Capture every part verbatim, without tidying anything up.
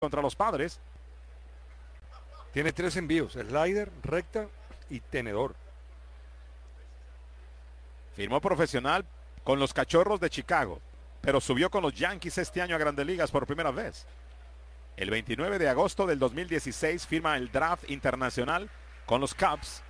contra los Padres. Tiene tres envíos, slider, recta y tenedor. Firmó profesional con los Cachorros de Chicago, pero subió con los Yankees este año a Grandes Ligas por primera vez. El veintinueve de agosto del dos mil dieciséis firma el draft internacional con los Cubs.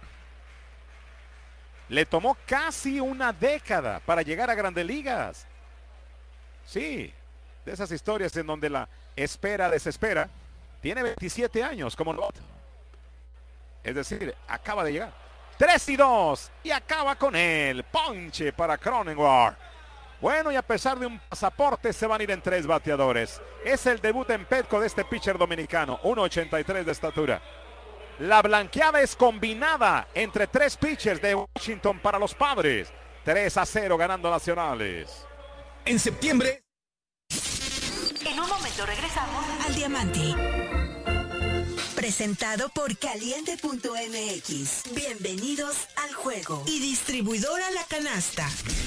Le tomó casi una década para llegar a Grandes Ligas. Sí, de esas historias en donde la espera desespera. Tiene veintisiete años como novato. Es decir, acaba de llegar. tres y dos y acaba con el ponche para Cronenworth. Bueno, y a pesar de un pasaporte se van a ir en tres bateadores. Es el debut en Petco de este pitcher dominicano, uno ochenta y tres de estatura. La blanqueada es combinada entre tres pitchers de Washington para los Padres. tres a cero ganando Nacionales. En septiembre. En un momento regresamos al Diamante. Presentado por Caliente punto M X. Bienvenidos al juego. Y distribuidora La Canasta.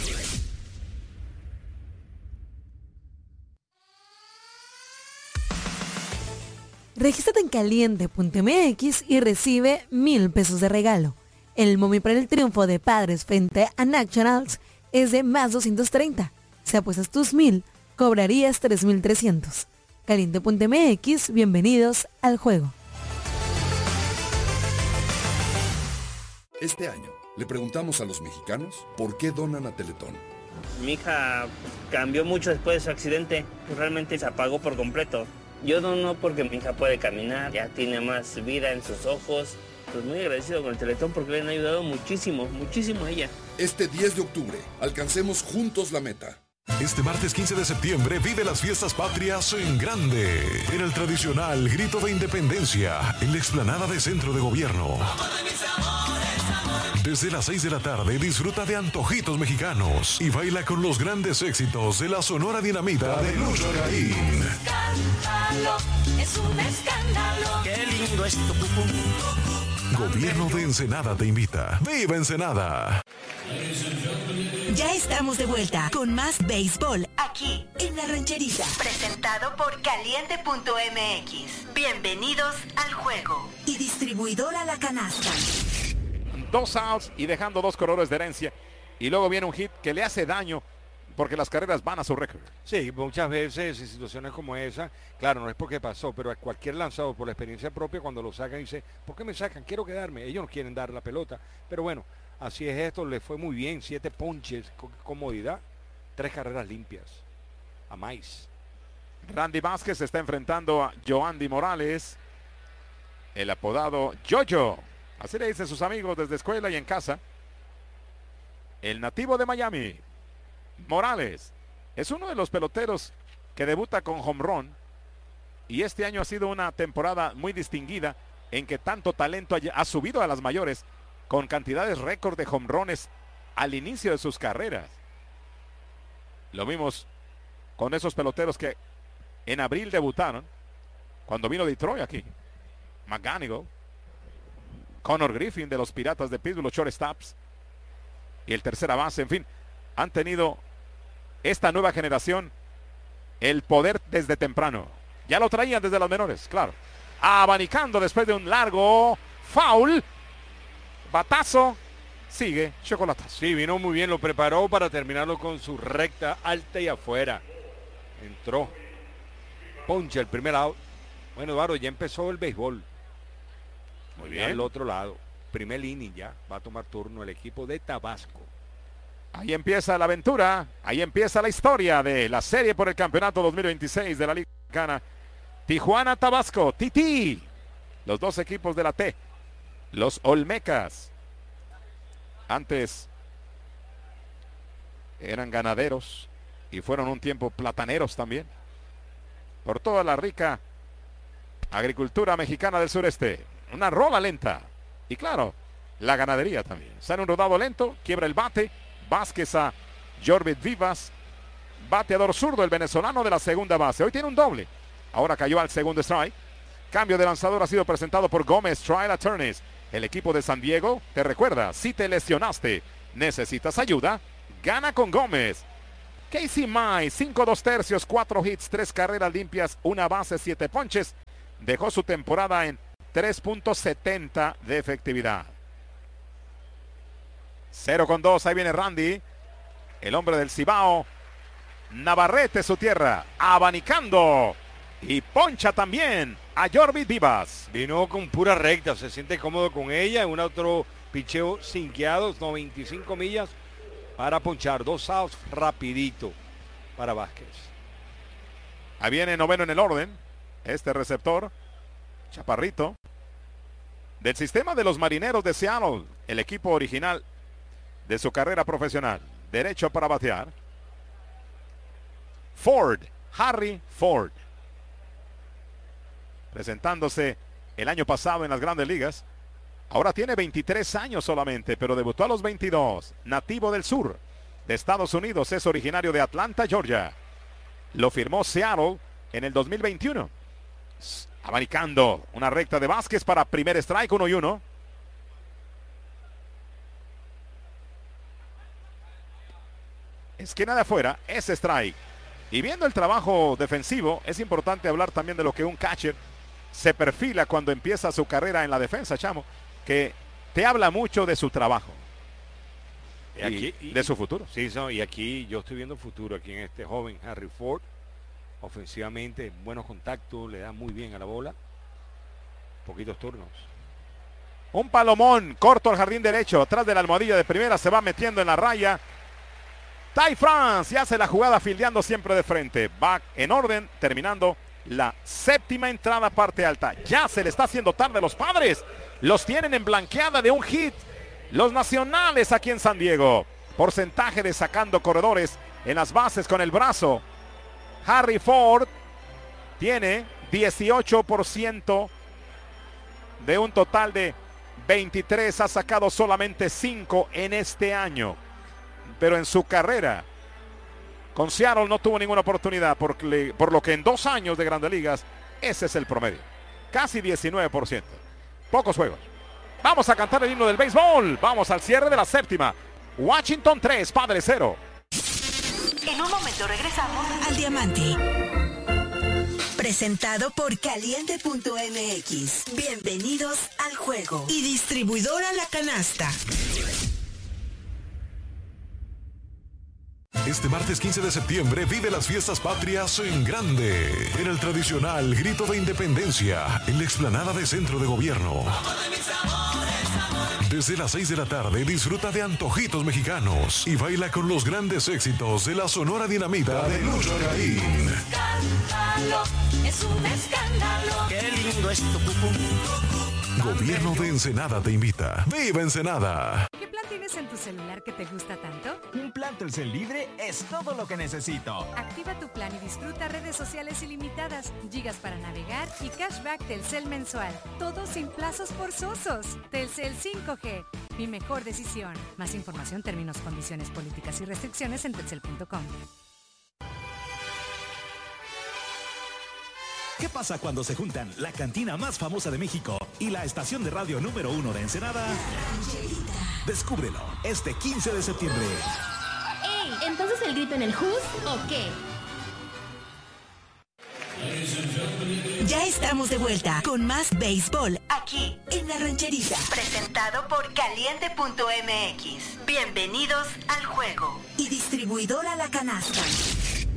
Regístrate en Caliente punto M X y recibe mil pesos de regalo. El momio para el triunfo de Padres frente a Nationals es de más doscientos treinta. Si apuestas tus mil, cobrarías tres mil trescientos. Caliente punto M X, bienvenidos al juego. Este año le preguntamos a los mexicanos por qué donan a Teletón. Mi hija cambió mucho después de su accidente, realmente se apagó por completo. Yo dono porque mi hija puede caminar, ya tiene más vida en sus ojos. Pues muy agradecido con el Teletón porque le han ayudado muchísimo, muchísimo a ella. Este diez de octubre, alcancemos juntos la meta. Este martes quince de septiembre vive las fiestas patrias en grande. En el tradicional Grito de Independencia, en la explanada de Centro de Gobierno. Desde las seis de la tarde disfruta de antojitos mexicanos y baila con los grandes éxitos de la Sonora Dinamita de Lucho Garín. Es un escándalo. Qué lindo es tu pupú. Gobierno de Ensenada te invita. ¡Viva Ensenada! Ya estamos de vuelta con más béisbol Aquí, en La Rancherita. presentado por Caliente punto M X. Bienvenidos al juego. Y distribuidora La Canasta. Dos outs y dejando dos corredores de herencia. Y luego viene un hit que le hace daño porque las carreras van a su récord. Sí, muchas veces en situaciones como esa, claro, no es porque pasó, pero a cualquier lanzador por la experiencia propia, cuando lo sacan dice, ¿por qué me sacan? Quiero quedarme. Ellos no quieren dar la pelota. Pero bueno, así es esto, le fue muy bien, siete ponches, con comodidad, tres carreras limpias. A más. Randy Vázquez se está enfrentando a Joandy Morales, el apodado Jojo. Así le dicen sus amigos desde escuela y en casa. El nativo de Miami, Morales, es uno de los peloteros que debuta con home run. Y este año ha sido una temporada muy distinguida en que tanto talento ha subido a las mayores con cantidades récord de home runs al inicio de sus carreras. Lo vimos con esos peloteros que en abril debutaron cuando vino Detroit aquí. McGanigal, Connor Griffin de los Piratas de Pittsburgh, los shortstops y el tercera base, en fin, han tenido esta nueva generación el poder desde temprano. Ya lo traían desde las menores, claro. Abanicando después de un largo foul. Batazo. Sigue chocolatazo. Sí, vino muy bien, lo preparó para terminarlo con su recta alta y afuera. Entró. Poncha el primer out. Bueno, Eduardo, ya empezó el béisbol. Muy Ya bien. al otro lado. Primer inning ya. Va a tomar turno el equipo de Tabasco. Ahí empieza la aventura, ahí empieza la historia de la serie por el campeonato dos mil veintiséis de la Liga Mexicana. Tijuana, Tabasco, Tití. Los dos equipos de la T. Los Olmecas. Antes eran ganaderos y fueron un tiempo plataneros también. Por toda la rica agricultura mexicana del sureste. Una rola lenta. Y claro, la ganadería también. Sale un rodado lento, quiebra el bate. Vázquez a Jorvit Vivas, bateador zurdo, el venezolano de la segunda base. Hoy tiene un doble. Ahora cayó al segundo strike. Cambio de lanzador ha sido presentado por Gómez Trial Attorneys. El equipo de San Diego te recuerda, si te lesionaste, necesitas ayuda, gana con Gómez. Casey Mize, cinco dos tercios, cuatro hits, tres carreras limpias, una base, siete ponches. Dejó su temporada en tres punto setenta de efectividad. cero con dos, ahí viene Randy, el hombre del Cibao. Navarrete, su tierra, abanicando. Y poncha también a Jorvi Divas. Vino con pura recta, se siente cómodo con ella. Un otro picheo sinqueado, noventa y cinco millas para ponchar. Dos outs rapidito para Vázquez. Ahí viene noveno en el orden. Este receptor, chaparrito, del sistema de los Marineros de Seattle, el equipo original de su carrera profesional. Derecho para batear. Ford, Harry Ford. Presentándose el año pasado en las Grandes Ligas. Ahora tiene veintitrés años solamente, pero debutó a los veintidós. Nativo del sur de Estados Unidos, es originario de Atlanta, Georgia. Lo firmó Seattle en el dos mil veintiuno. Abanicando una recta de Vázquez para primer strike, uno y uno. Esquina de afuera, es strike. Y viendo el trabajo defensivo, es importante hablar también de lo que un catcher se perfila cuando empieza su carrera en la defensa, chamo, que te habla mucho de su trabajo y, aquí, y de su futuro. Sí, no, y aquí yo estoy viendo futuro aquí en este joven Harry Ford. Ofensivamente, buenos contactos, le da muy bien a la bola. Poquitos turnos. Un palomón corto al jardín derecho, atrás de la almohadilla de primera, se va metiendo en la raya. Ty France y hace la jugada fildeando siempre de frente. Va en orden, terminando la séptima entrada, parte alta. Ya se le está haciendo tarde a los Padres. Los tienen en blanqueada de un hit los Nacionales aquí en San Diego. Porcentaje de sacando corredores en las bases con el brazo. Harry Ford tiene dieciocho por ciento de un total de veintitrés. Ha sacado solamente cinco en este año. Pero en su carrera con Seattle no tuvo ninguna oportunidad, por, por lo que en dos años de Grandes Ligas ese es el promedio. Casi diecinueve por ciento. Pocos juegos. Vamos a cantar el himno del béisbol. Vamos al cierre de la séptima. Washington tres, Padres cero. En un momento regresamos al Diamante. Presentado por Caliente punto M X. Bienvenidos al juego. Y distribuidora La Canasta. Este martes quince de septiembre vive las fiestas patrias en grande. En el tradicional Grito de Independencia, en la explanada de Centro de Gobierno. Desde las seis de la tarde disfruta de antojitos mexicanos y baila con los grandes éxitos de la Sonora Dinamita de Lucho Garín. Es un escándalo. Qué lindo es tu cucú. Gobierno de Ensenada te invita. ¡Viva Ensenada! ¿Qué plan tienes en tu celular que te gusta tanto? Un plan Telcel libre es todo lo que necesito. Activa tu plan y disfruta redes sociales ilimitadas, gigas para navegar y cashback Telcel mensual. Todo sin plazos forzosos. Telcel cinco G. Mi mejor decisión. Más información, términos, condiciones, políticas y restricciones en telcel punto com. ¿Qué pasa cuando se juntan la cantina más famosa de México y la estación de radio número uno de Ensenada? Descúbrelo este quince de septiembre. ¡Ey! ¿Entonces el grito en el Who's o qué? Ya estamos de vuelta con más béisbol aquí en La Rancherita. Presentado por Caliente punto M X. Bienvenidos al juego. Y distribuidora La Canasta.